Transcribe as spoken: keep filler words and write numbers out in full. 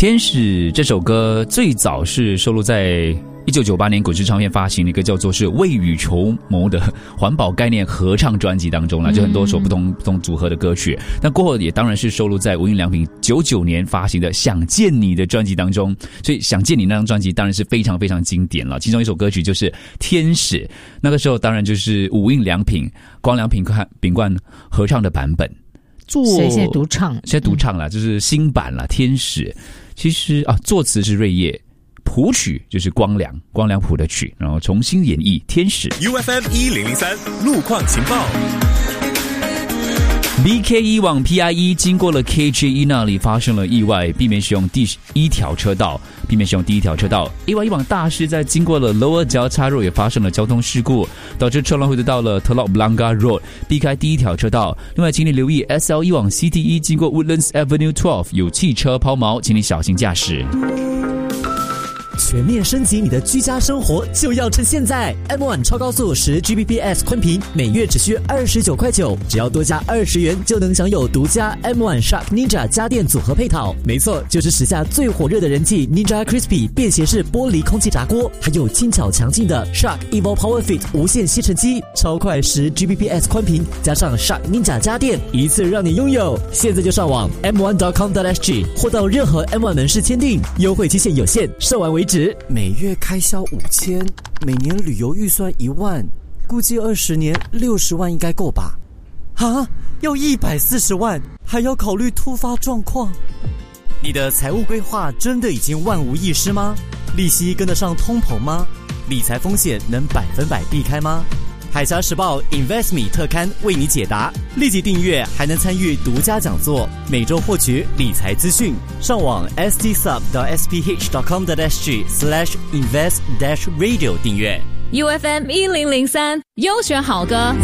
天使这首歌最早是收录在一九九八年滚石唱片发行的一个叫做是未雨绸缪的环保概念合唱专辑当中了，就很多首不同不同组合的歌曲。但过后也当然是收录在无印良品九九年发行的想见你的专辑当中，所以想见你那张专辑当然是非常非常经典了。其中一首歌曲就是天使，那个时候当然就是无印良品光良品冠品冠合唱的版本，做谁现在独唱现在独唱了、嗯、就是新版了天使。其实啊，作词是瑞叶，谱曲就是光良，光良谱的曲，然后重新演绎《天使》。 U F M 一零零三路况情报。 B K 一 往 P I 一 经过了 K J 一 那里发生了意外，避免使用第一条车道，避免使用第一条车道。A Y 一往大师在经过了 Lower 交叉路也发生了交通事故，导致车辆会得到了 Telok Blangah Road， 避开第一条车道。另外，请你留意 S L 一 往 C T 一 经过 Woodlands Avenue 十二有汽车抛锚，请你小心驾驶。 全面升级你的居家生活就要趁现在 M 一 超高速 十 G B P S 宽频每月只需二十九块九，只要多加二十元就能享有独家 M 一 Shark Ninja 家电组合配套。没错，就是时下最火热的人气 Ninja Crispy 便携式玻璃空气炸锅，还有轻巧强劲的 Shark Evo Power Fit 无线吸尘机，超快 十 G B P S 宽频加上 Shark Ninja 家电，一次让你拥有。现在就上网 M 一 点 com 点 S G 或到任何 M 一 门市签订，优惠期限有限，售完为止。 每月开销五千，每年旅游预算一万，估计二十年六十万应该够吧？啊，要一百四十万，还要考虑突发状况。你的财务规划真的已经万无一失吗？利息跟得上通膨吗？理财风险能百分百避开吗？海峡时报 InvestMe 特刊为你解答，立即订阅还能参与独家讲座，每周获取理财资讯。上网 s t sub 点 s p h 点 com 点 s g slash invest dash radio 订阅。 U F M 一零零三优选好歌。